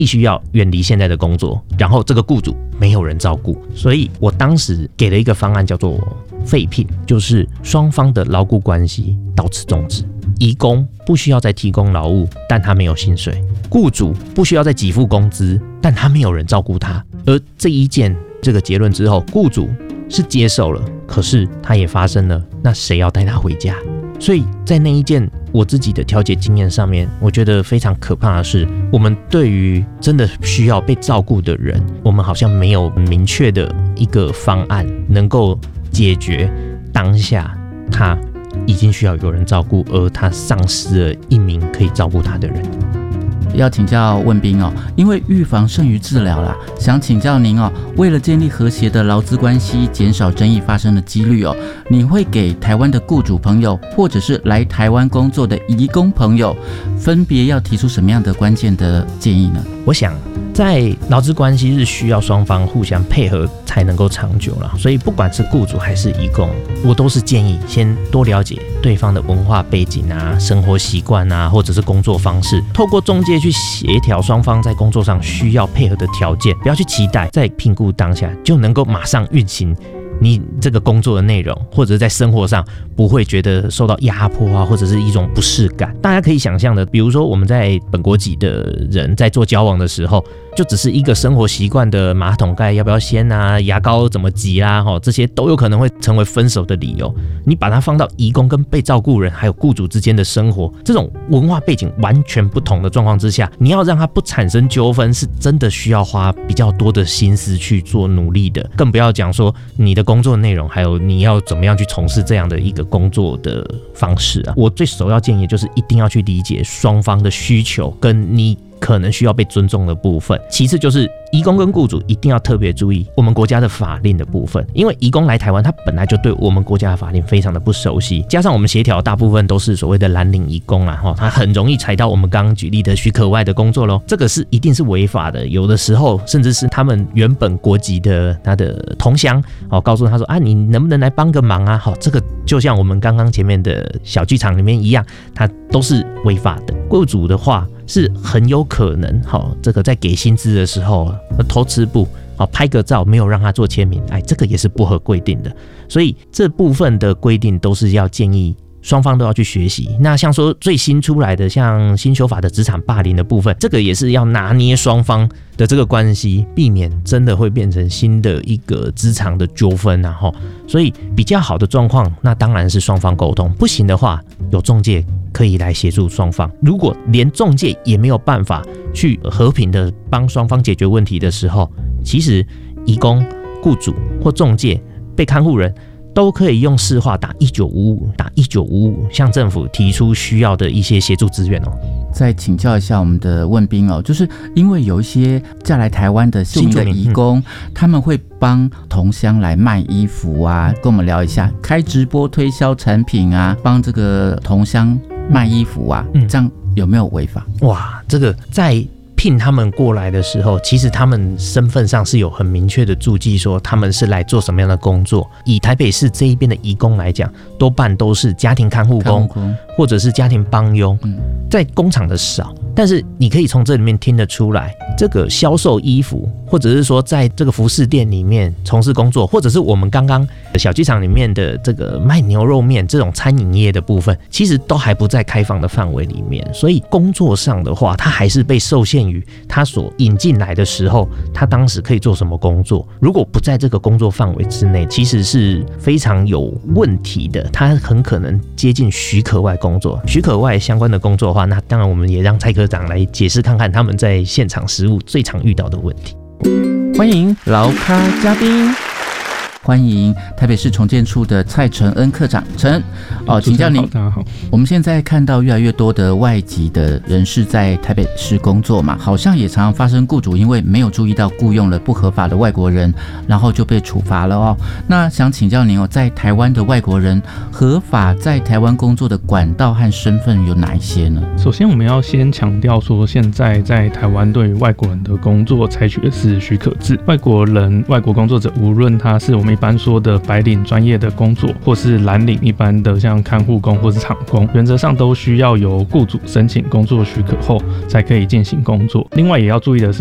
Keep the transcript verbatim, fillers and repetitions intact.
必须要远离现在的工作，然后这个雇主没有人照顾，所以我当时给了一个方案叫做废聘，就是双方的劳雇关系到此终止。移工不需要再提供劳务，但他没有薪水；雇主不需要再给付工资，但他没有人照顾他。而这一件这个结论之后，雇主是接受了，可是他也发生了，那谁要带他回家？所以在那一件我自己的调解经验上面，我觉得非常可怕的是，我们对于真的需要被照顾的人，我们好像没有明确的一个方案能够解决当下他已经需要有人照顾，而他丧失了一名可以照顾他的人。 要请教问彬哦，因为预防胜于治疗啦，想请教您哦，为了建立和谐的劳资关系，减少争议发生的几率哦，你会给台湾的雇主朋友，或者是来台湾工作的移工朋友，分别要提出什么样的关键的建议呢？ 我想，在劳资关系是需要双方互相配合才能够长久了，所以不管是雇主还是移工，我都是建议先多了解对方的文化背景啊、生活习惯啊，或者是工作方式，透过中介去协调双方在工作上需要配合的条件，不要去期待在评估当下就能够马上运行你这个工作的内容，或者在生活上不会觉得受到压迫啊，或者是一种不适感。大家可以想象的，比如说我们在本国籍的人在做交往的时候，就只是一个生活习惯的马桶盖要不要掀啊，牙膏怎么挤啦，这些都有可能会成为分手的理由。你把它放到移工跟被照顾人还有雇主之间的生活，这种文化背景完全不同的状况之下，你要让它不产生纠纷，是真的需要花比较多的心思去做努力的。更不要讲说你的工作内容，还有你要怎么样去从事这样的一个工作的方式啊。我最首要建议就是一定要去理解双方的需求，跟你可能需要被尊重的部分。其次就是移工跟雇主一定要特别注意我们国家的法令的部分，因为移工来台湾，他本来就对我们国家的法令非常的不熟悉，加上我们协调大部分都是所谓的蓝领移工啊，他很容易踩到我们刚刚举例的许可外的工作咯，这个是一定是违法的。有的时候甚至是他们原本国籍的他的同乡告诉他说啊，你能不能来帮个忙啊？这个就像我们刚刚前面的小剧场里面一样，它都是违法的。雇主的话是很有可能这个在给薪资的时候偷吃布，拍个照没有让他做签名，哎，这个也是不合规定的。所以这部分的规定都是要建议双方都要去学习。那像说最新出来的像新修法的职场霸凌的部分，这个也是要拿捏双方的这个关系，避免真的会变成新的一个职场的纠纷啊。所以比较好的状况，那当然是双方沟通，不行的话有仲介可以来协助双方。如果连仲介也没有办法去和平的帮双方解决问题的时候，其实移工、雇主或仲介、被看护人都可以用市话打一九五五，打一九五五，向政府提出需要的一些协助资源哦。 再请教一下我们的问彬哦，就是因为有一些嫁来台湾的新的移工，嗯、他们会帮同乡来卖衣服啊，跟我们聊一下，开直播推销产品啊，帮这个同乡卖衣服啊，嗯、这样有没有违法？ 哇，这个在聘他们过来的时候，其实他们身份上是有很明确的注记，说他们是来做什么样的工作。以台北市这一边的移工来讲，多半都是家庭看护工，或者是家庭帮佣，嗯、在工厂的少。但是你可以从这里面听得出来，这个销售衣服，或者是说在这个服饰店里面从事工作，或者是我们刚刚小剧场里面的这个卖牛肉面这种餐饮业的部分，其实都还不在开放的范围里面。所以工作上的话，它还是被受限于他所引进来的时候，他当时可以做什么工作。如果不在这个工作范围之内，其实是非常有问题的，他很可能接近许可外工作。许可外相关的工作的话，那当然我们也让蔡科长来解释看看他们在现场实务最常遇到的问题。 欢迎劳咖嘉宾，欢迎台北市重建处的蔡承恩科长。承恩哦，请教您。 大家好。 我们现在看到越来越多的外籍的人士在台北市工作嘛，好像也常常发生雇主因为没有注意到雇用了不合法的外国人，然后就被处罚了哦。那想请教您哦，在台湾的外国人合法在台湾工作的管道和身份有哪一些呢？ 首先，我们要先强调说，现在在台湾对于外国人的工作采取的是许可制，外国人、外国工作者，无论他是我们一般说的白领专业的工作，或是蓝领一般的像看护工或是厂工，原则上都需要由雇主申请工作许可后才可以进行工作。另外也要注意的是，